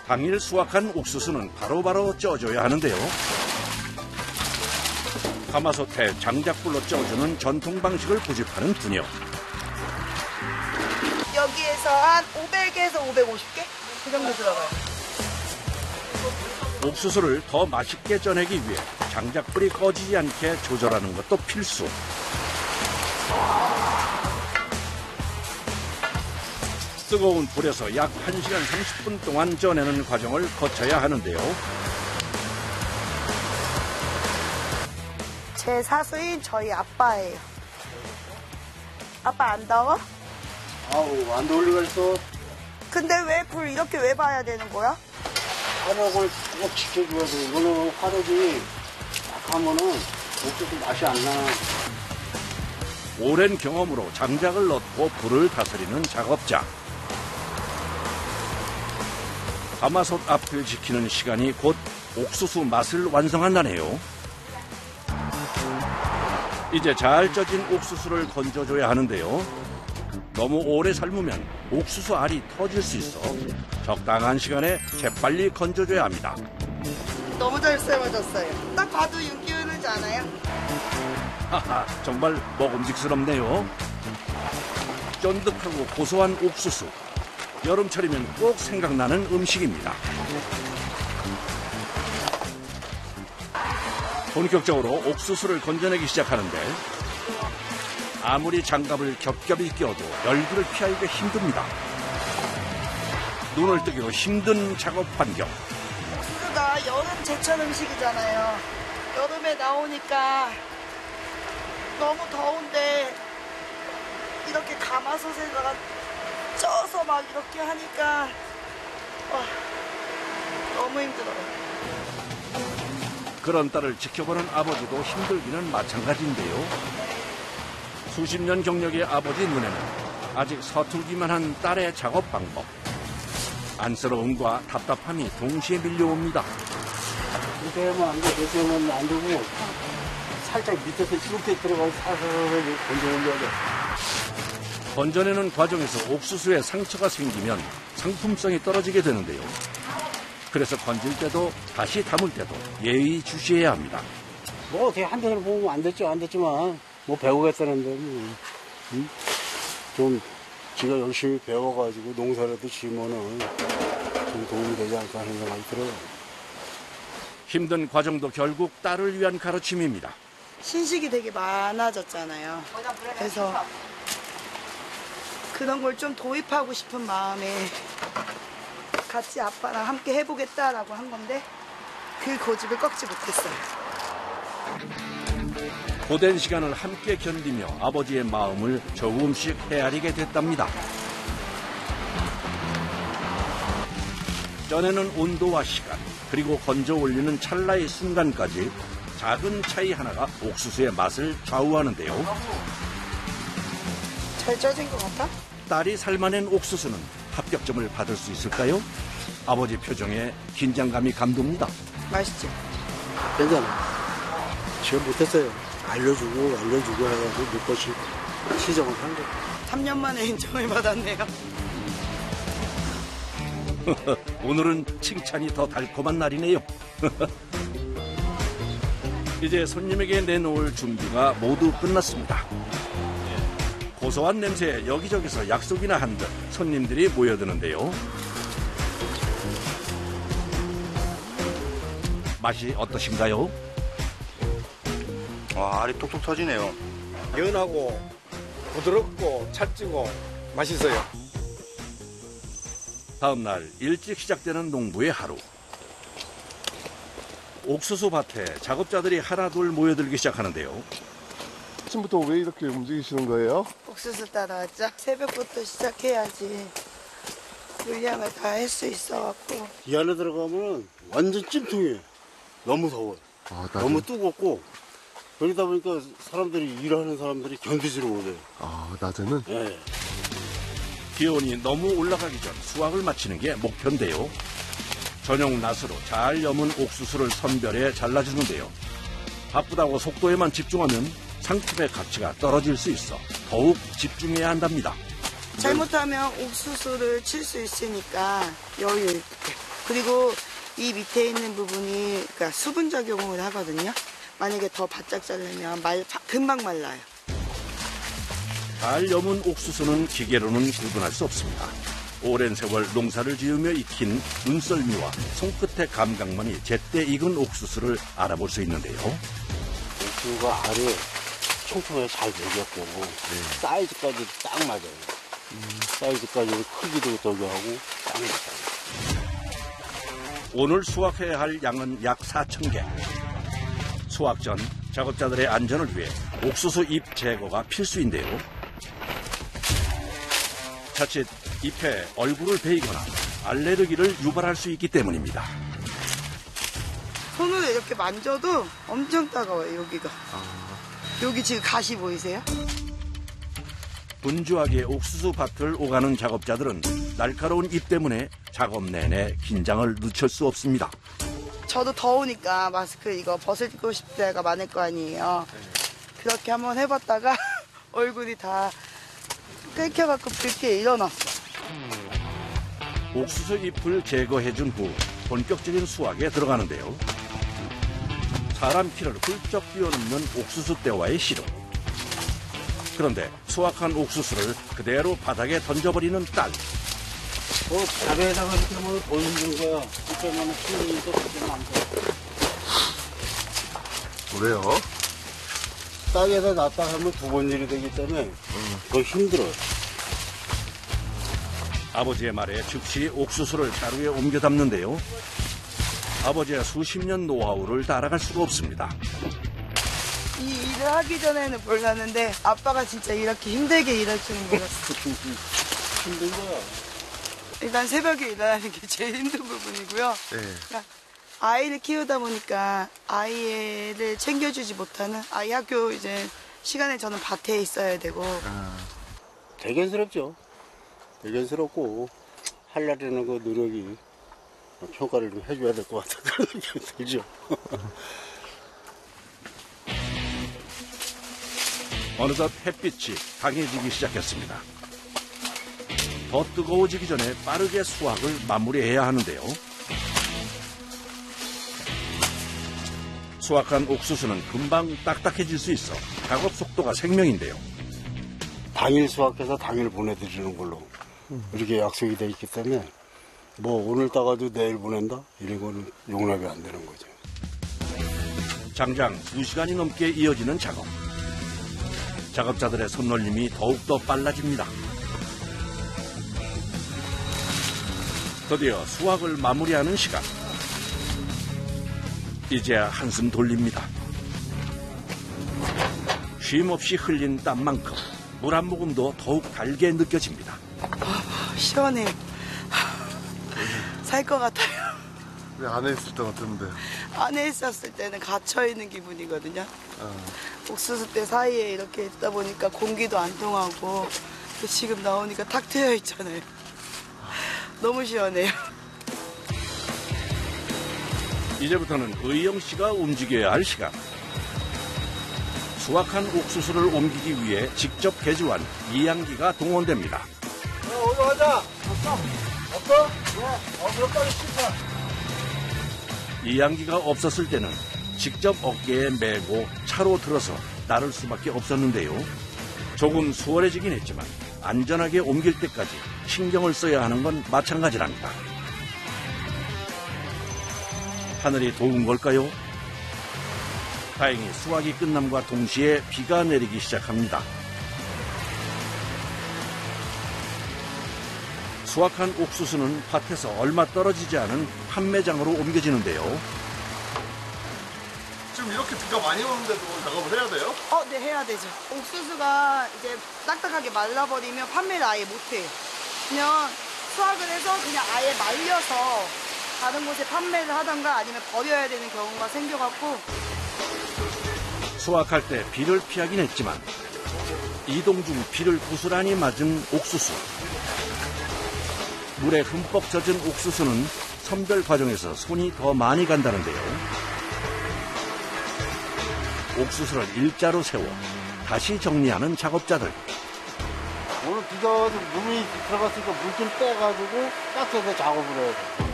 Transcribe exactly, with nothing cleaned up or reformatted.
당일 수확한 옥수수는 바로바로 쪄줘야 하는데요. 가마솥에 장작불로 쪄주는 전통 방식을 고집하는 두녀. 여기에서 한 오백 개에서 오백오십 개? 그 정도 들어가요. 옥수수를 더 맛있게 쪄내기 위해 장작불이 꺼지지 않게 조절하는 것도 필수. 뜨거운 불에서 약 한 시간 삼십 분 동안 쪄내는 과정을 거쳐야 하는데요. 제 사수인 저희 아빠예요. 아빠 안 더워? 아우, 안 더울 리가 있어. 근데 왜 불 이렇게 왜 봐야 되는 거야? 화력을 꼭 지켜줘야 돼. 이거는 화력이 약하면은 옥수수 맛이 안 나. 오랜 경험으로 장작을 넣고 불을 다스리는 작업자. 가마솥 앞을 지키는 시간이 곧 옥수수 맛을 완성한다네요. 이제 잘 쪄진 옥수수를 건져줘야 하는데요. 너무 오래 삶으면 옥수수 알이 터질 수 있어 적당한 시간에 재빨리 건져줘야 합니다. 너무 잘 삶아졌어요. 딱 봐도 윤기 흐르지 않아요? 하하, 정말 먹음직스럽네요. 쫀득하고 고소한 옥수수. 여름철이면 꼭 생각나는 음식입니다. 본격적으로 옥수수를 건져내기 시작하는데 아무리 장갑을 겹겹이 껴도 열기를 피하기가 힘듭니다. 눈을 뜨기도 힘든 작업 환경. 옥수수가 여름 제철 음식이잖아요. 여름에 나오니까 너무 더운데 이렇게 가마솥에다가 쪄서 막 이렇게 하니까 와, 너무 힘들어요. 그런 딸을 지켜보는 아버지도 힘들기는 마찬가지인데요. 수십 년 경력의 아버지 눈에는 아직 서툴기만 한 딸의 작업 방법. 안쓰러움과 답답함이 동시에 밀려옵니다. 이렇게 하면 안 돼. 이렇게 하면 안 되고 살짝 밑에서 이렇게 들어가서 살살 건져 올려야 돼. 건져내는 과정에서 옥수수에 상처가 생기면 상품성이 떨어지게 되는데요. 그래서 건질 때도 다시 담을 때도 예의 주시해야 합니다. 뭐 어떻게 한편으로 보면 안 됐죠. 안 됐지만 뭐 배우겠다는데 뭐, 응? 좀 지가 열심히 배워가지고 농사라도 지으면은 좀 도움이 되지 않을까 하는 생각이 들어요. 힘든 과정도 결국 딸을 위한 가르침입니다. 신식이 되게 많아졌잖아요. 그래서 그런 걸 좀 도입하고 싶은 마음에 같이 아빠랑 함께 해보겠다라고 한 건데 그 고집을 꺾지 못했어요. 고된 시간을 함께 견디며 아버지의 마음을 조금씩 헤아리게 됐답니다. 쪄내는 온도와 시간, 그리고 건져 올리는 찰나의 순간까지 작은 차이 하나가 옥수수의 맛을 좌우하는데요. 잘 쪄진 것 같아? 딸이 삶아낸 옥수수는 합격점을 받을 수 있을까요? 아버지 표정에 긴장감이 감돕니다. 맛있지? 괜찮아. 지금 못했어요. 알려주고 알려주고 해가지고 몇 번씩 시정을 한 거예요. 삼 년 만에 인정을 받았네요. 오늘은 칭찬이 더 달콤한 날이네요. 이제 손님에게 내놓을 준비가 모두 끝났습니다. 고소한 냄새에 여기저기서 약속이나 한 듯 손님들이 모여드는데요. 맛이 어떠신가요? 와, 알이 톡톡 터지네요. 연하고 부드럽고 찰지고 맛있어요. 다음 날 일찍 시작되는 농부의 하루. 옥수수 밭에 작업자들이 하나둘 모여들기 시작하는데요. 아침부터 왜 이렇게 움직이시는 거예요? 옥수수 따라왔죠? 새벽부터 시작해야지 물량을 다 할 수 있어갖고. 이 안에 들어가면 완전 찜통이에요. 너무 더워요. 아, 너무 뜨겁고 그러다 보니까 사람들이 일하는 사람들이 견디지를 못해요. 아, 낮에는? 네. 기온이 너무 올라가기 전 수확을 마치는 게 목표인데요. 전용 낫으로 잘 여문 옥수수를 선별해 잘라주는데요. 바쁘다고 속도에만 집중하면 상품의 가치가 떨어질 수 있어 더욱 집중해야 한답니다. 잘못하면 옥수수를 칠 수 있으니까 여유 있게. 그리고 이 밑에 있는 부분이 그러니까 수분 작용을 하거든요. 만약에 더 바짝 자르면 말, 금방 말라요. 잘 여문 옥수수는 기계로는 구분할 수 없습니다. 오랜 세월 농사를 지으며 익힌 눈썰미와 손끝의 감각만이 제때 익은 옥수수를 알아볼 수 있는데요. 옥수수가 알이 총총하게 잘 배겼고 사이즈까지 딱 맞아요. 음. 사이즈까지 크기도 저기 하고 딱 맞아요. 오늘 수확해야 할 양은 약 사천 개. 수확 전 작업자들의 안전을 위해 옥수수 잎 제거가 필수인데요. 자칫 잎에 얼굴을 베이거나 알레르기를 유발할 수 있기 때문입니다. 손으로 이렇게 만져도 엄청 따가워요, 여기가. 여기 지금 가시 보이세요? 분주하게 옥수수 밭을 오가는 작업자들은 날카로운 잎 때문에 작업 내내 긴장을 늦출 수 없습니다. 저도 더우니까 마스크 이거 벗고 싶을 때가 많을 거 아니에요. 그렇게 한번 해봤다가 얼굴이 다 끓여갖고 붉게 일어났어. 옥수수 잎을 제거해준 후 본격적인 수확에 들어가는데요. 사람 키를 훌쩍 뛰어넘는 옥수수대와의 시도. 그런데 수확한 옥수수를 그대로 바닥에 던져버리는 딸. 뭐 자리에다가 이렇게 뭐 보여주는 거야. 그때만 힘이 또 그때는 안 돼. 그래요? 땅에다 놨다 하면 두 번 일이 되기 때문에 더 힘들어요. 아버지의 말에 즉시 옥수수를 자루에 옮겨 담는데요. 아버지의 수십 년 노하우를 따라갈 수가 없습니다. 이 일을 하기 전에는 몰랐는데 아빠가 진짜 이렇게 힘들게 일할 줄은 몰랐어. 힘든 거야. 일단 새벽에 일어나는 게 제일 힘든 부분이고요. 네. 그러니까 아이를 키우다 보니까 아이를 챙겨주지 못하는 아이 학교 이제 시간에 저는 밭에 있어야 되고 대견스럽죠. 대견스럽고 하려는 그 노력이 평가를 좀 해줘야 될 것 같아. 그런 느낌이 들죠. 어느덧 햇빛이 강해지기 시작했습니다. 더 뜨거워지기 전에 빠르게 수확을 마무리해야 하는데요. 수확한 옥수수는 금방 딱딱해질 수 있어 작업 속도가 생명인데요. 당일 수확해서 당일 보내드리는 걸로 이렇게 약속이 돼 있기 때문에 뭐 오늘 따가도 내일 보낸다? 이런 거는 용납이 안 되는 거죠. 장장 두 시간이 넘게 이어지는 작업. 작업자들의 손놀림이 더욱더 빨라집니다. 드디어 수확을 마무리하는 시간. 이제야 한숨 돌립니다. 쉼없이 흘린 땀만큼 물 한 모금도 더욱 달게 느껴집니다. 시원해요. 살 것 같아요. 왜 안에 있을 때 같은데? 안에 있었을 때는 갇혀있는 기분이거든요. 옥수수 대 사이에 이렇게 있다 보니까 공기도 안 통하고 지금 나오니까 탁 트여 있잖아요. 너무 시원해요. 이제부터는 의영 씨가 움직여야 할 시간. 수확한 옥수수를 옮기기 위해 직접 개조한 이양기가 동원됩니다. 어디 가자. 없어? 없어? 네. 어, 몇 가지 씻어. 이양기가 없었을 때는 직접 어깨에 메고 차로 들어서 나를 수밖에 없었는데요. 조금 수월해지긴 했지만 안전하게 옮길 때까지 신경을 써야 하는 건 마찬가지랍니다. 하늘이 도운 걸까요? 다행히 수확이 끝남과 동시에 비가 내리기 시작합니다. 수확한 옥수수는 밭에서 얼마 떨어지지 않은 판매장으로 옮겨지는데요. 지금 이렇게 비가 많이 오는데도 작업을 해야 돼요? 어, 네, 해야 되죠. 옥수수가 이제 딱딱하게 말라버리면 판매를 아예 못해요. 그냥 수확을 해서 그냥 아예 말려서 다른 곳에 판매를 하던가 아니면 버려야 되는 경우가 생겨갖고. 수확할 때 비를 피하긴 했지만 이동 중 비를 고스란히 맞은 옥수수. 물에 흠뻑 젖은 옥수수는 선별 과정에서 손이 더 많이 간다는데요. 옥수수를 일자로 세워 다시 정리하는 작업자들. 오늘 비가 와서 물이 들어갔으니까 물 좀 빼가지고 가스에서 작업을 해야 돼.